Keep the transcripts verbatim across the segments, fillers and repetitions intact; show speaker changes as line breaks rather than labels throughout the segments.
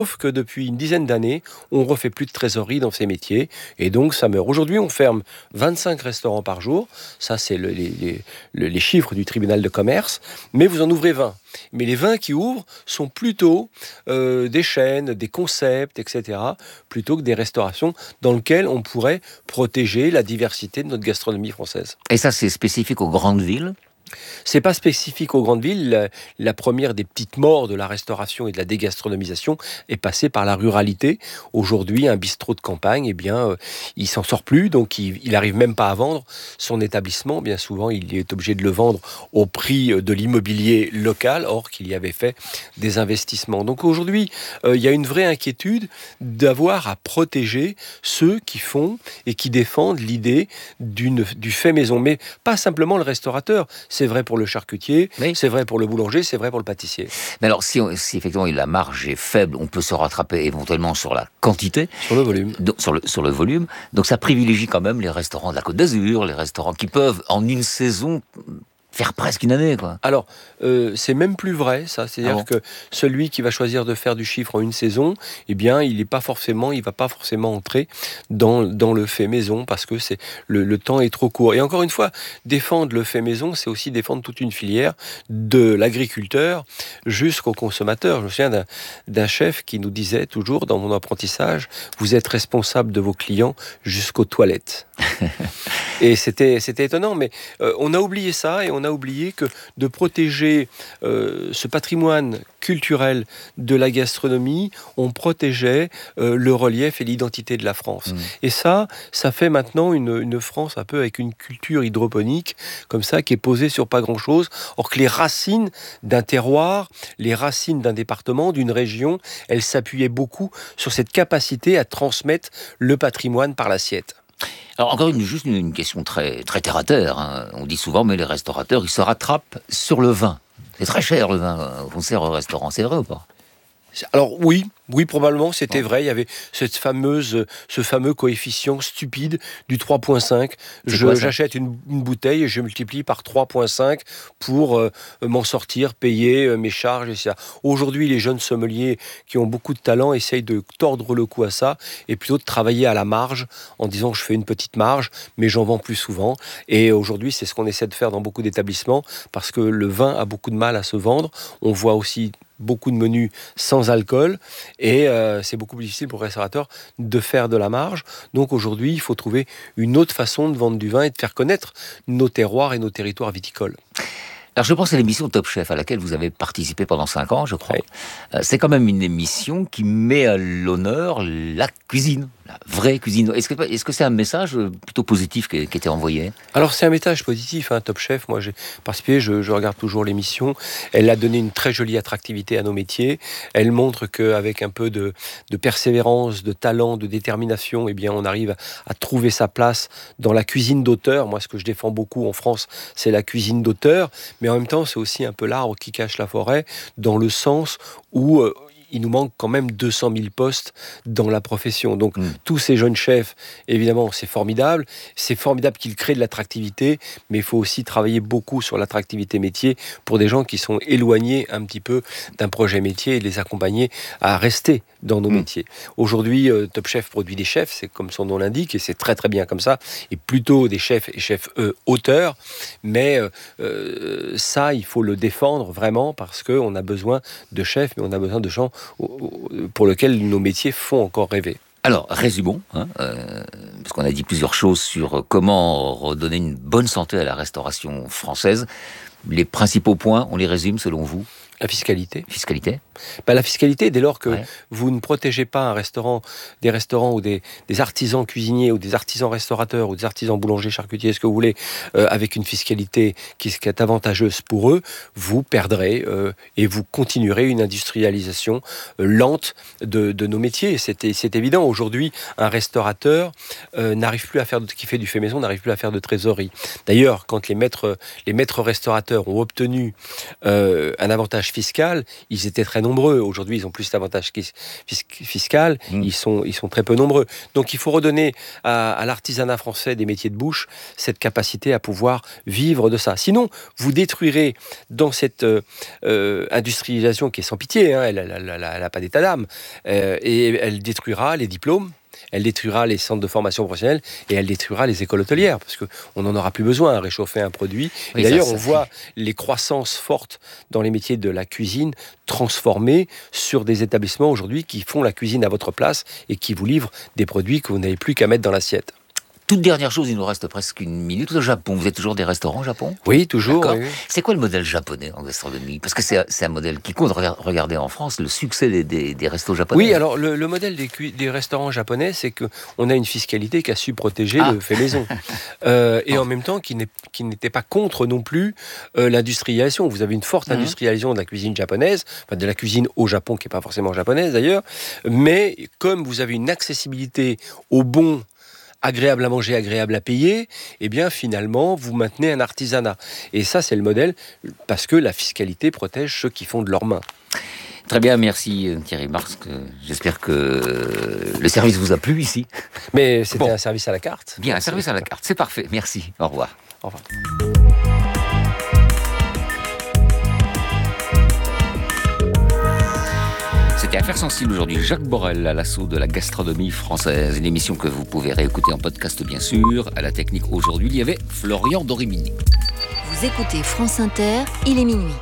Sauf que depuis une dizaine d'années, on refait plus de trésorerie dans ces métiers et donc ça meurt. Aujourd'hui, on ferme vingt-cinq restaurants par jour. Ça, c'est le- les, les- le- les chiffres du tribunal de commerce. Mais vous en ouvrez vingt. Mais les vingt qui ouvrent sont plutôt euh, des chaînes, des concepts, et cetera, plutôt que des restaurations dans lesquelles on pourrait protéger la diversité de notre gastronomie française.
Et ça, c'est spécifique aux grandes villes?
C'est pas spécifique aux grandes villes. La, la première des petites morts de la restauration et de la dégastronomisation est passée par la ruralité. Aujourd'hui, un bistrot de campagne, eh bien, euh, il s'en sort plus, donc il, il arrive même pas à vendre son établissement. Bien souvent, il est obligé de le vendre au prix de l'immobilier local, or qu'il y avait fait des investissements. Donc aujourd'hui, euh, il y a une vraie inquiétude d'avoir à protéger ceux qui font et qui défendent l'idée d'une, du fait maison, mais pas simplement le restaurateur. C'est vrai pour le charcutier,
Oui.
c'est vrai pour le boulanger, c'est vrai pour le pâtissier.
Mais alors, si, on- si effectivement la marge est faible, on peut se rattraper éventuellement sur la quantité,
Sur le volume.
donc sur le, sur le volume. Donc ça privilégie quand même les restaurants de la Côte d'Azur, les restaurants qui peuvent, en une saison, faire presque une année, quoi.
Alors, euh, c'est même plus vrai, ça. C'est-à-dire
Ah bon
que celui qui va choisir de faire du chiffre en une saison, eh bien, il est pas forcément, il va pas forcément entrer dans, dans le fait maison parce que c'est le, le temps est trop court. Et encore une fois, défendre le fait maison, c'est aussi défendre toute une filière de l'agriculteur jusqu'au consommateur. Je me souviens d'un, d'un chef qui nous disait toujours dans mon apprentissage, vous êtes responsable de vos clients jusqu'aux toilettes. Et c'était, c'était étonnant, mais euh, on a oublié ça et on a oublié que de protéger euh, ce patrimoine culturel de la gastronomie, on protégeait euh, le relief et l'identité de la France.
Mmh.
Et ça, ça fait maintenant une, une France un peu avec une culture hydroponique, comme ça, qui est posée sur pas grand-chose, or que les racines d'un terroir, les racines d'un département, d'une région, elles s'appuyaient beaucoup sur cette capacité à transmettre le patrimoine par l'assiette.
Alors encore une, juste une, une question très, très terre à terre, hein. On dit souvent, mais les restaurateurs, ils se rattrapent sur le vin. C'est très cher le vin euh, qu'on sert au restaurant, c'est vrai ou pas?
Alors oui, oui probablement c'était vrai. Il y avait cette fameuse, ce fameux coefficient stupide du trois virgule cinq.
C'est
Je,
quoi, ça?
j'achète une, une bouteille et je multiplie par trois virgule cinq pour euh, m'en sortir, payer euh, mes charges et ça. Aujourd'hui, les jeunes sommeliers qui ont beaucoup de talent essayent de tordre le cou à ça et plutôt de travailler à la marge en disant je fais une petite marge, mais j'en vends plus souvent. Et aujourd'hui, c'est ce qu'on essaie de faire dans beaucoup d'établissements parce que le vin a beaucoup de mal à se vendre. On voit aussi beaucoup de menus sans alcool et euh, c'est beaucoup plus difficile pour le restaurateur de faire de la marge. Donc aujourd'hui, il faut trouver une autre façon de vendre du vin et de faire connaître nos terroirs et nos territoires viticoles.
Alors je pense à l'émission Top Chef à laquelle vous avez participé pendant cinq ans, je crois.
Oui.
Euh, c'est quand même une émission qui met à l'honneur la cuisine, la vraie cuisine. Est-ce que, est-ce que c'est un message plutôt positif qui, qui était envoyé?
Alors c'est un message positif, hein, Top Chef. Moi j'ai participé, je, je regarde toujours l'émission. Elle a donné une très jolie attractivité à nos métiers. Elle montre qu'avec un peu de, de persévérance, de talent, de détermination, eh bien on arrive à trouver sa place dans la cuisine d'auteur. Moi ce que je défends beaucoup en France, c'est la cuisine d'auteur. Mais en même temps, c'est aussi un peu l'arbre qui cache la forêt, dans le sens où euh, il nous manque quand même deux cent mille postes dans la profession. Donc,
Mmh.
tous ces jeunes chefs, évidemment, c'est formidable. C'est formidable qu'ils créent de l'attractivité, mais il faut aussi travailler beaucoup sur l'attractivité métier pour des gens qui sont éloignés un petit peu d'un projet métier et de les accompagner à rester dans nos
Mmh.
métiers. Aujourd'hui, euh, Top Chef produit des chefs, c'est comme son nom l'indique, et c'est très très bien comme ça, et plutôt des chefs et chefs euh, auteurs, mais euh, euh, ça, il faut le défendre vraiment parce qu'on a besoin de chefs, mais on a besoin de gens pour lesquels nos métiers font encore rêver.
Alors, résumons, hein, euh, parce qu'on a dit plusieurs choses sur comment redonner une bonne santé à la restauration française. Les principaux points, on les résume selon vous?
La fiscalité.
Fiscalité?
Ben, la fiscalité, dès lors que
Ouais.
vous ne protégez pas un restaurant, des restaurants ou des, des artisans cuisiniers ou des artisans restaurateurs ou des artisans boulangers, charcutiers, ce que vous voulez, euh, avec une fiscalité qui, qui est avantageuse pour eux, vous perdrez euh, et vous continuerez une industrialisation euh, lente de, de nos métiers. C'est, c'est évident. Aujourd'hui, un restaurateur euh, n'arrive plus à faire de, qui fait du fait maison n'arrive plus à faire de trésorerie. D'ailleurs, quand les maîtres, les maîtres restaurateurs ont obtenu euh, un avantage avantage fiscal, ils étaient très nombreux. Aujourd'hui, ils ont plus d'avantages fiscal. Mmh. Ils sont, ils sont très peu nombreux. Donc, il faut redonner à, à l'artisanat français des métiers de bouche cette capacité à pouvoir vivre de ça. Sinon, vous détruirez dans cette euh, industrialisation qui est sans pitié, hein, elle n'a pas d'état d'âme, euh, et elle détruira les diplômes. Elle détruira les centres de formation professionnelle et elle détruira les écoles hôtelières parce qu'on n'en aura plus besoin à réchauffer un produit. Oui, et d'ailleurs, ça, ça on voit les croissances fortes dans les métiers de la cuisine transformées sur des établissements aujourd'hui qui font la cuisine à votre place et qui vous livrent des produits que vous n'avez plus qu'à mettre dans l'assiette.
Toute dernière chose, il nous reste presque une minute. Le Japon, vous êtes toujours des restaurants au Japon ?
Oui, toujours. Oui.
C'est quoi le modèle japonais en gastronomie ? Parce que c'est, c'est un modèle qui compte. Regardez en France le succès des, des, des restos japonais.
Oui, alors le, le modèle des, des restaurants japonais, c'est qu'on a une fiscalité qui a su protéger ah. le fait maison. euh, et oh. en même temps, qui, n'est, qui n'était pas contre non plus euh, l'industrialisation. Vous avez une forte mmh. industrialisation de la cuisine japonaise, enfin de la cuisine au Japon, qui n'est pas forcément japonaise d'ailleurs. Mais comme vous avez une accessibilité au bon, agréable à manger, agréable à payer, eh bien finalement vous maintenez un artisanat. Et ça c'est le modèle parce que la fiscalité protège ceux qui font de leurs mains.
Très bien, merci Thierry Marx. J'espère que le service vous a plu ici.
Mais c'était bon. un service à la carte.
Bien, un service à la carte, c'est parfait. Merci, au revoir.
Au revoir.
C'était Affaires sensibles aujourd'hui. Jacques Borel à l'assaut de la gastronomie française. Une émission que vous pouvez réécouter en podcast bien sûr. À la technique aujourd'hui, il y avait Florian Dorimini.
Vous écoutez France Inter, il est minuit.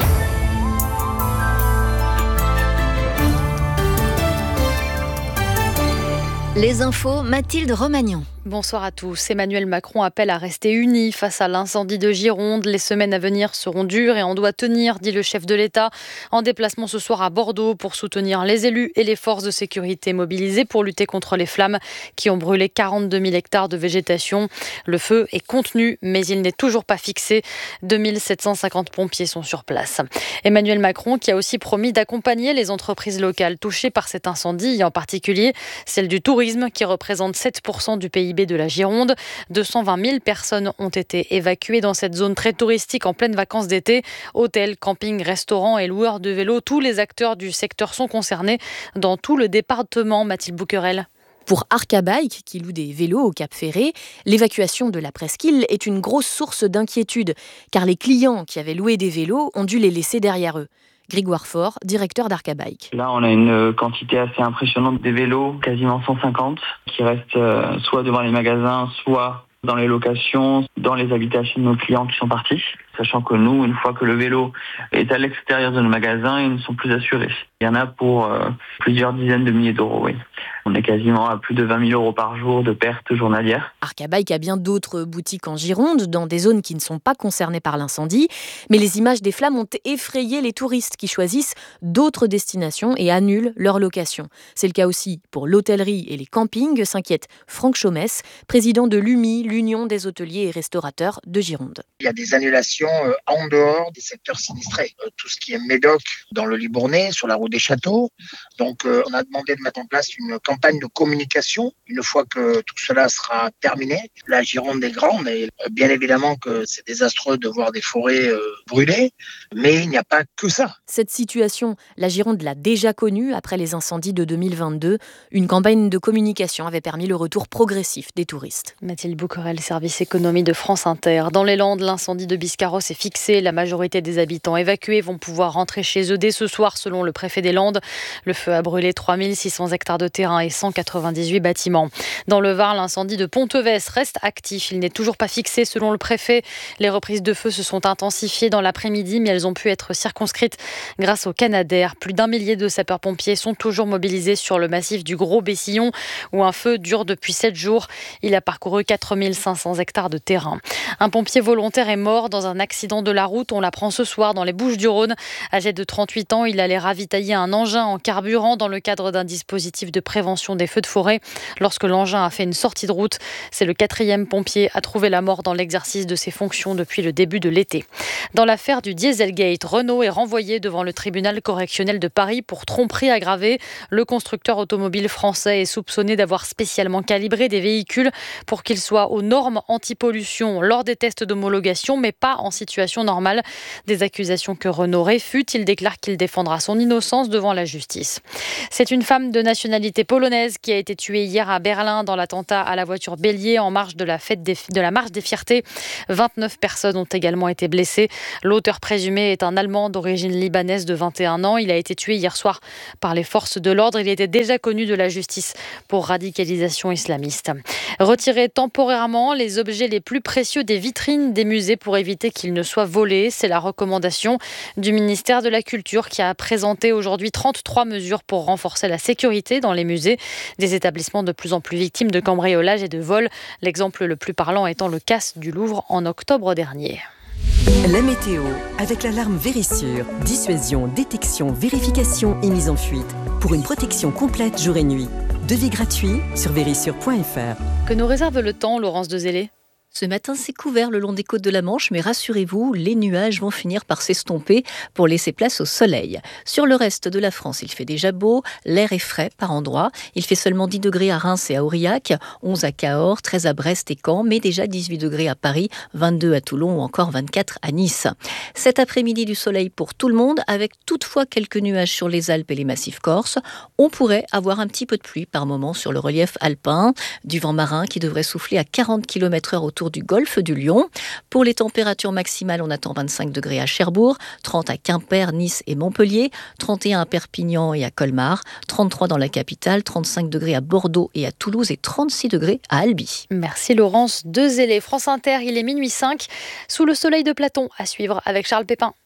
Les infos, Mathilde Romagnan.
Bonsoir à tous. Emmanuel Macron appelle à rester unis face à l'incendie de Gironde. Les semaines à venir seront dures et on doit tenir, dit le chef de l'État. En déplacement ce soir à Bordeaux pour soutenir les élus et les forces de sécurité mobilisées pour lutter contre les flammes qui ont brûlé quarante-deux mille hectares de végétation. Le feu est contenu, mais il n'est toujours pas fixé. deux mille sept cent cinquante pompiers sont sur place. Emmanuel Macron qui a aussi promis d'accompagner les entreprises locales touchées par cet incendie, et en particulier celle du tourisme qui représente sept pour cent du P I B de la Gironde. deux cent vingt mille personnes ont été évacuées dans cette zone très touristique en pleines vacances d'été. Hôtels, campings, restaurants et loueurs de vélos, tous les acteurs du secteur sont concernés dans tout le département. Mathilde Bouquerel.
Pour Arcabike, qui loue des vélos au Cap Ferré, l'évacuation de la presqu'île est une grosse source d'inquiétude, car les clients qui avaient loué des vélos ont dû les laisser derrière eux. Grégoire Faure, directeur d'Arcabike.
Là, on a une quantité assez impressionnante des vélos, quasiment cent cinquante, qui restent euh, soit devant les magasins, soit dans les locations, dans les habitations de nos clients qui sont partis. Sachant que nous, une fois que le vélo est à l'extérieur de nos magasins, ils ne sont plus assurés. Il y en a pour euh, plusieurs dizaines de milliers d'euros, oui. On est quasiment à plus de vingt mille euros par jour de pertes journalières.
Arcabike a bien d'autres boutiques en Gironde, dans des zones qui ne sont pas concernées par l'incendie. Mais les images des flammes ont effrayé les touristes qui choisissent d'autres destinations et annulent leur location. C'est le cas aussi pour l'hôtellerie et les campings, s'inquiète Franck Chaumès, président de l'U M I, l'Union des hôteliers et restaurateurs de Gironde.
Il y a des annulations euh, en dehors des secteurs sinistrés. Euh, tout ce qui est Médoc, dans le Libournais, sur la route des Châteaux. Donc, euh, on a demandé de mettre en place une campagne de communication une fois que tout cela sera terminé. La Gironde est grande et euh, bien évidemment que c'est désastreux de voir des forêts euh, brûler, mais il n'y a pas que ça.
Cette situation, la Gironde l'a déjà connue après les incendies de deux mille vingt-deux. Une campagne de communication avait permis le retour progressif des touristes.
Mathilde Bouquerel, service économie de France Inter. Dans les Landes, l'incendie de Biscarrosse est fixé. La majorité des habitants évacués vont pouvoir rentrer chez eux dès ce soir, selon le préfet des Landes. Le feu a brûlé trois mille six cents hectares de terrain et cent quatre-vingt-dix-huit bâtiments. Dans le Var, l'incendie de Ponteves reste actif. Il n'est toujours pas fixé, selon le préfet. Les reprises de feu se sont intensifiées dans l'après-midi, mais elles ont pu être circonscrites grâce au Canadair. Plus d'un millier de sapeurs-pompiers sont toujours mobilisés sur le massif du Gros Bessillon, où un feu dure depuis sept jours. Il a parcouru quatre mille cinq cents hectares de terrain. Un pompier volontaire est mort dans un accident de la route. On l'apprend ce soir dans les Bouches-du-Rhône. Âgé de trente-huit ans, il allait ravitailler un engin en carburant dans le cadre d'un dispositif de prévention prévention des feux de forêt lorsque l'engin a fait une sortie de route. C'est le quatrième pompier à trouver la mort dans l'exercice de ses fonctions depuis le début de l'été. Dans l'affaire du Dieselgate, Renault est renvoyé devant le tribunal correctionnel de Paris pour tromperie aggravée. Le constructeur automobile français est soupçonné d'avoir spécialement calibré des véhicules pour qu'ils soient aux normes anti-pollution lors des tests d'homologation, mais pas en situation normale. Des accusations que Renault réfute. Il déclare qu'il défendra son innocence devant la justice. C'est une femme de nationalité polonaise qui a été tuée hier à Berlin dans l'attentat à la voiture bélier en marge de la fête des, de la marche des fiertés. vingt-neuf personnes ont également été blessées. L'auteur présumé est un Allemand d'origine libanaise de vingt et un ans. Il a été tué hier soir par les forces de l'ordre. Il était déjà connu de la justice pour radicalisation islamiste. Retirer temporairement les objets les plus précieux des vitrines des musées pour éviter qu'ils ne soient volés. C'est la recommandation du ministère de la Culture qui a présenté aujourd'hui trente-trois mesures pour renforcer la sécurité dans les musées. Des établissements de plus en plus victimes de cambriolage et de vol. L'exemple le plus parlant étant le casse du Louvre en octobre dernier.
La météo, avec l'alarme Vérissure. Dissuasion, détection, vérification et mise en fuite. Pour une protection complète jour et nuit. Devis gratuit sur vérissure point f r.
Que nous réserve le temps, Laurence Dezellé ?
Ce matin, c'est couvert le long des côtes de la Manche, mais rassurez-vous, les nuages vont finir par s'estomper pour laisser place au soleil. Sur le reste de la France, il fait déjà beau, l'air est frais par endroits. Il fait seulement dix degrés à Reims et à Aurillac, onze à Cahors, treize à Brest et Caen, mais déjà dix-huit degrés à Paris, vingt-deux à Toulon ou encore vingt-quatre à Nice. Cet après-midi, du soleil pour tout le monde, avec toutefois quelques nuages sur les Alpes et les massifs corses. On pourrait avoir un petit peu de pluie par moment sur le relief alpin, du vent marin qui devrait souffler à quarante kilomètres heure autour du golfe du Lion. Pour les températures maximales, on attend vingt-cinq degrés à Cherbourg, trente à Quimper, Nice et Montpellier, trente et un à Perpignan et à Colmar, trente-trois dans la capitale, trente-cinq degrés à Bordeaux et à Toulouse et trente-six degrés à Albi.
Merci Laurence Dezellé. France Inter, il est minuit cinq. Sous le soleil de Platon, à suivre avec Charles Pépin.